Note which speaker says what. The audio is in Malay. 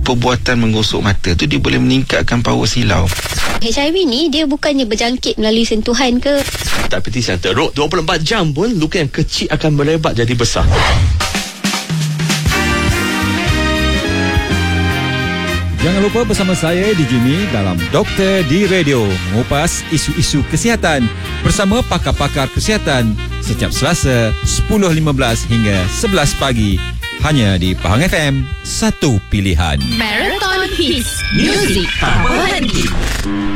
Speaker 1: perbuatan menggosok mata tu dia boleh meningkatkan power silau.
Speaker 2: HIV ni dia bukannya berjangkit melalui sentuhan ke?
Speaker 3: Tak peti yang teruk 24 jam pun luka yang kecil akan melebat jadi besar.
Speaker 4: Jangan lupa bersama saya di Jimmy dalam Doktor di Radio, mengupas isu-isu kesihatan bersama pakar-pakar kesihatan setiap Selasa 10.15 hingga 11 pagi hanya di Pahang FM, satu pilihan.
Speaker 5: Marathon Hits Music tak berhenti.